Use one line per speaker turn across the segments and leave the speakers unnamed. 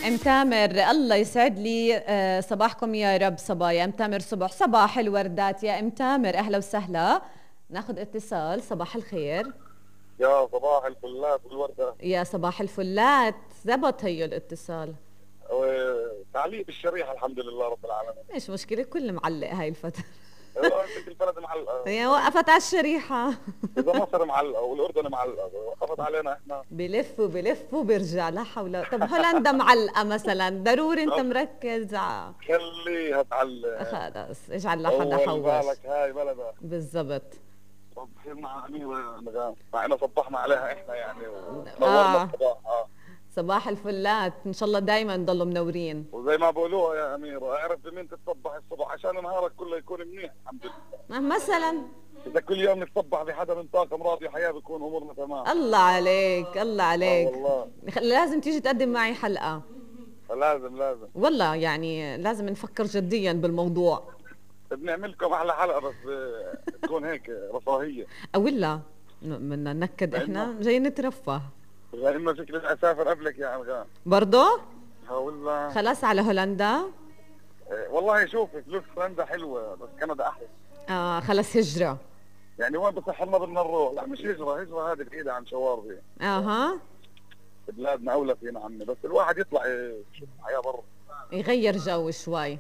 ام تامر، الله يسعد لي صباحكم يا رب. صبايا ام تامر صباح الوردات يا ام تامر، اهلا وسهلا. ناخذ اتصال. صباح الخير.
يا صباح الفلات والوردة.
يا صباح الفلات، زبط هيو الاتصال.
تعليق بالشريحة الحمد لله رب العالمين.
مش مشكلة، كل معلق هاي الفترة.
عندك البلد معلقة.
هي وقفت على الشريحة.
إذا مصر معلقة والأردن معلقة وقفت علينا إحنا.
بلف وبرجع، لا حول. طب هولندا معلقة مثلا، ضروري انت مركز
خليها تعلق.
خلاص اجعل لحدا
أول
حوش.
بالك هاي بلدها.
بالضبط.
صبحين مع أميرة نغام، مع إنه صبحنا عليها إحنا يعني ونورنا
اه
الصباح.
صباح الفلات، ان شاء الله دايما نضلوا منورين.
وزي ما بقولوها يا أميرة، اعرف بمين تتصبح الصبح عشان نهارك كله يكون منيح الحمد لله.
مثلا.
إذا كل يوم نتصبح بحدا من طاقم راضي حياة بيكون أمورنا تمام.
الله عليك الله عليك.
والله
لازم تيجي تقدم معي حلقة.
لازم
والله يعني لازم نفكر جديا بالموضوع.
بنعمل لكم احلى حلقه بس تكون هيك رفاهيه.
ولا بدنا ننكد، احنا جايين نترفه.
يا اما فكرة اسافر قبلك يا انغام.
برضه
والله
خلاص على هولندا.
والله شوفي فلوس هولندا حلوه بس كندا احلى.
خلاص هجرة.
يعني وين بصح لنا بدنا نروح؟ لا مش هجره هذه بعيده عن شواربي.
اها.
بلادنا اولى فينا عمي، بس الواحد يطلع يشوف الحياه برا،
يغير جو شوي.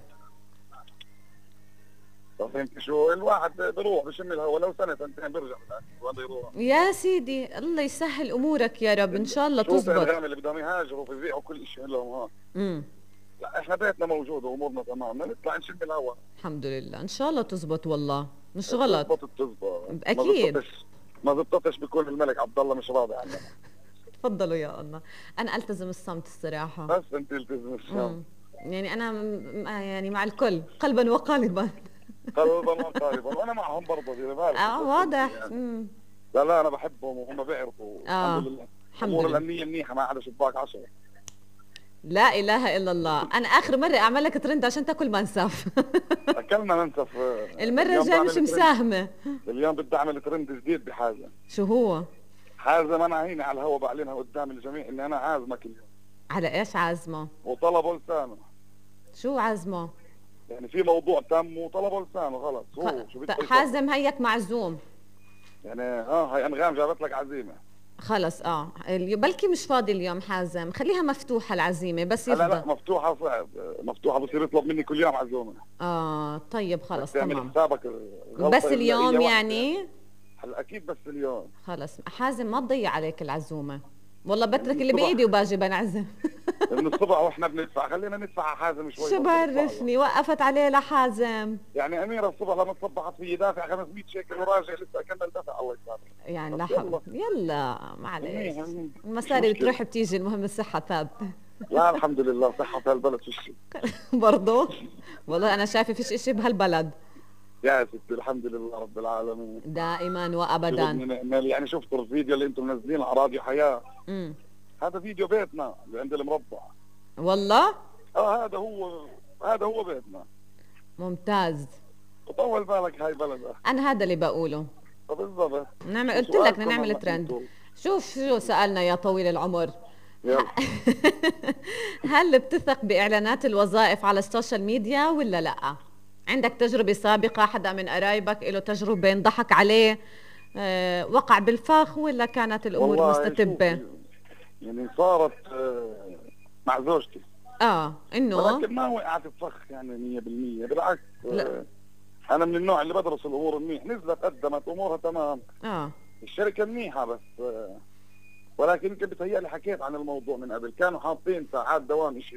فهمت شو؟ الواحد بيروح بشم الهواء لو سنه سنتين بيرجع وين يروح.
يا سيدي الله يسهل امورك يا رب، ان شاء الله
شوف
تزبط.
الانغام اللي بدهم يهاجروا بيبيعوا كل شيء لهم ها. لا احنا بيتنا موجود وامورنا تمام، بدنا نطلع نشم الهواء.
الحمد لله ان شاء الله تزبط، والله مش غلط.
تزبط
اكيد.
ما زبطتش بيكون الملك عبد الله مش راضي عننا.
تفضلوا يا الله. انا التزم الصمت الصراحه.
بس انت التزم الصمت.
يعني انا يعني مع الكل قلبا وقالبا.
قلبا وقالبا وانا معهم برضه دير بالك.
واضح
يعني. لا انا بحبهم وهم بيعرفوا. الحمد لله. الامور الامنيه منيحه، ما عدا شباك 10.
لا اله الا الله. انا اخر مره اعمل لك ترند عشان تاكل منسف.
اكلنا منسف.
المره الجايه مش مساهمه.
اليوم بدي اعمل ترند جديد بحازم.
شو هو؟
حازم انا هيني على الهوا بعلنها قدام الجميع اني انا عازمك اليوم.
على ايش عازمه؟
وطلبوا لسانه.
شو عازمه؟
يعني في موضوع تم وطلبوا لسانه خلص. هو شو بدك
حازم هيك معزوم.
يعني هاي انغام جابت لك عزيمه.
خلص بلكي مش فاضي اليوم حازم، خليها مفتوحة العزيمة بس يفضل.
لا مفتوحة صعب، مفتوحة بصير يطلب مني كل يوم عزومة.
طيب خلص تمام.
حسابك
بس اليوم يعني.
هلا اكيد بس اليوم.
خلص حازم ما تضيع عليك العزومة، والله بترك اللي بايدي وباجي بنعزم.
من الصبح واحنا بندفع، خلينا ندفع على حازم شوي.
شو بعرفني وقفت عليه لحازم.
يعني اميره الصبح لما تصبحت في دافع 500 شيكل وراجع لسه كمل دفع. الله يسامحك.
يعني لا حول. يلا معلش، المصاري بتروح بتيجي، المهم الصحة ثابتة.
لا الحمد لله صحة هالبلد فيش.
برضه والله انا شايفه فيش اشي بهالبلد.
يا ستي الحمد لله رب العالمين
دائما وابدا.
يعني شفت الفيديو اللي انتم منزلينه على راديو حياة. هذا فيديو بيتنا اللي عند المربع.
والله
هذا هو بيتنا.
ممتاز.
وطول بالك هاي بلدها.
انا هذا اللي بقوله.
بالضبط.
قلت لك بدنا نعمل ترند. شو سألنا يا طويل العمر. هل بتثق بإعلانات الوظائف على السوشيال ميديا ولا لا؟ عندك تجربة سابقة، حدا من قرايبك له تجربة انضحك عليه وقع بالفخ، ولا كانت الأمور مستتبة؟
يعني صارت مع زوجتي.
انه
ولكن ما وقعت بفخ يعني 100%، بالعكس. انا من النوع اللي بدرس الامور منيح، نزلت قدمت امورها تمام. الشركة منيحة بس ولكن يمكن بتهيألي حكيت عن الموضوع من قبل، كانوا حاطين ساعات دوام اشي.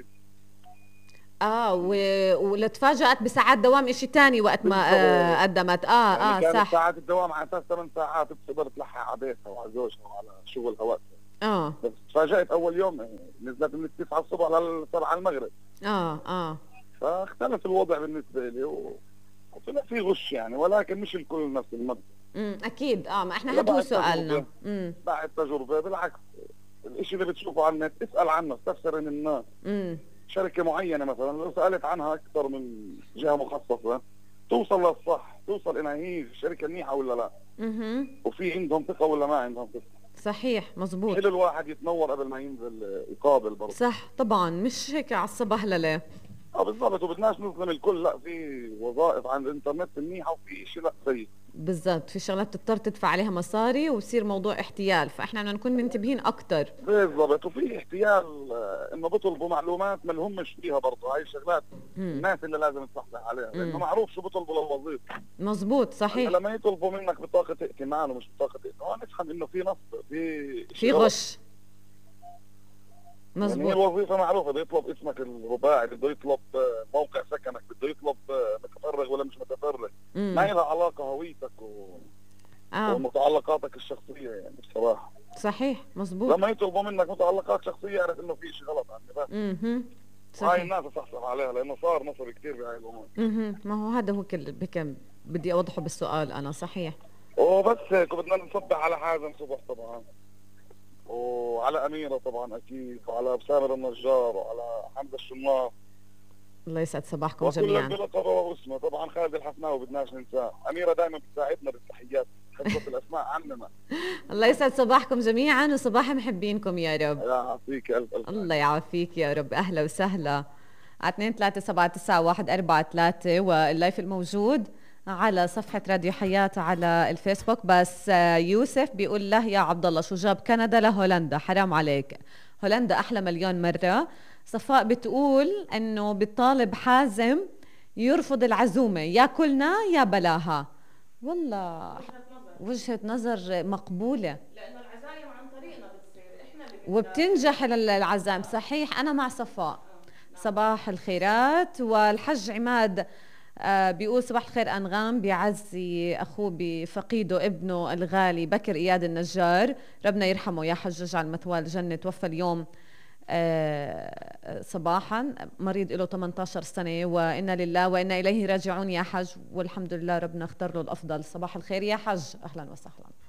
ولتفاجأت بساعات دوام اشي تاني وقت ما قدمت.
يعني
صح.
كانت ساعات الدوام على اساس 8 ساعات بتقدر تلحق على بيتها وعلى زوجها وعلى شغلها وقتها. بس تفاجأت اول يوم نزلت من 9 الصبح ل 7 المغرب. فاختلف الوضع بالنسبة لي وطلع في غش يعني، ولكن مش الكل نفس المبدأ.
اكيد. ما احنا هذا هو سؤالنا.
بعد تجربة بالعكس، الاشي اللي بتشوفه على النت اسأل عنه، استفسر من الناس. شركة معينة مثلا لو سألت عنها أكثر من جهة مخصصة توصل للصح، توصل إنها هي شركة منيحة ولا لا. وفي عندهم ثقة ولا ما عندهم ثقة.
صحيح مزبوط.
حلو الواحد يتنور قبل ما ينزل يقابل برضه.
صح طبعا، مش هيك على الصبح لليه.
بالضبط، وبدناش نظلم الكل، لا في وظائف عن الانترنت منيحه وفي شيء لا سيء.
بالضبط، في شغلات تضطر تدفع عليها مصاري وبصير موضوع احتيال، فاحنا بدنا نكون منتبهين اكثر.
بالضبط، وفي احتيال انه بيطلبوا معلومات ما لهمش فيها برضه، هاي الشغلات الناس اللي لازم تصحصح عليها، لانه معروف شو بيطلبوا للوظيفه.
مظبوط صحيح.
لما يطلبوا منك بطاقه ائتمان ومش بطاقه ائتمان نفهم انه في نصب،
في غش.
مظبوط. يعني الوظيفه معروفه، بده يطلب اسمك الرباعي، بده يطلب موقع سكنك، بده يطلب متفرغ ولا مش متفرغ. ما لها علاقه هويتك ومتعلقاتك الشخصيه يعني بصراحه.
صحيح مزبوط.
لما يطلبوا منك متعلقات شخصيه اعرف انه في شيء غلط عني بس. صحيح. هاي الناس تصحصح عليها لانه صار نصب كثير بهاي الامور.
ما هو هذا هو كم بدي اوضحه بالسؤال انا. صحيح.
وبس هيك بدنا نصبح على حازم صبح طبعا، وعلى أميرة طبعا أكيد، وعلى سامر النجار، وعلى حمزة الشناف.
الله يسعد صباحكم جميعا.
وكل بلقبه واسمه طبعا. خالد الحفناوي بدناش ننساه. أميرة دائما بتساعدنا بالتحيات، حفظت الأسماء عننا.
الله يسعد صباحكم جميعا وصباح محبينكم يا رب.
يعافيك ألف ألف.
الله يعافيك يا رب. أهلا وسهلا على 2379143 واللايف الموجود على صفحة راديو حياة على الفيسبوك. بس يوسف بيقول له يا عبد الله شو جاب كندا لهولندا؟ حرام عليك، هولندا أحلى مليون مرة. صفاء بتقول انه بيطالب حازم يرفض العزومة، يا كلنا يا بلاها. والله وجهة نظر مقبولة،
لأنه العزايم عن طريقنا بتصير احنا اللي
وبتنجح العزائم. صحيح، أنا مع صفاء. صباح الخيرات. والحج عماد بيقول صباح الخير أنغام، بيعزي أخوه بفقيده ابنه الغالي بكر إياد النجار، ربنا يرحمه يا حج، اجعل مثواه الجنة. توفى اليوم صباحا، مريض له 18 سنة، وإنا لله وإنا إليه راجعون يا حج، والحمد لله ربنا اختار له الأفضل. صباح الخير يا حج، أهلا وسهلا.